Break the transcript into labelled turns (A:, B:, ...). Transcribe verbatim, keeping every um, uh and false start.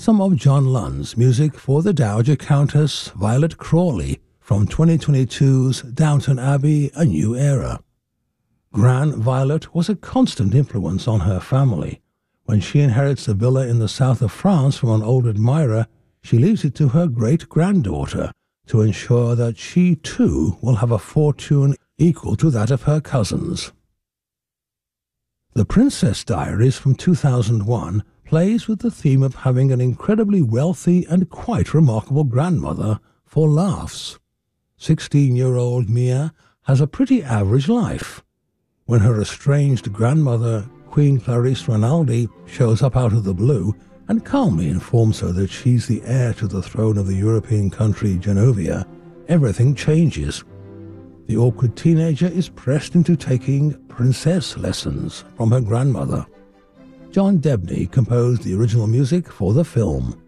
A: some of John Lund's music for the Dowager Countess Violet Crawley from twenty twenty-two's Downton Abbey: A New Era. Gran Violet was a constant influence on her family. When she inherits a villa in the south of France from an old admirer, she leaves it to her great-granddaughter to ensure that she, too, will have a fortune equal to that of her cousins. The Princess Diaries from two thousand one plays with the theme of having an incredibly wealthy and quite remarkable grandmother for laughs. Sixteen-year-old Mia has a pretty average life. When her estranged grandmother, Queen Clarice Rinaldi, shows up out of the blue and calmly informs her that she's the heir to the throne of the European country Genovia, everything changes. The awkward teenager is pressed into taking princess lessons from her grandmother. John Debney composed the original music for the film.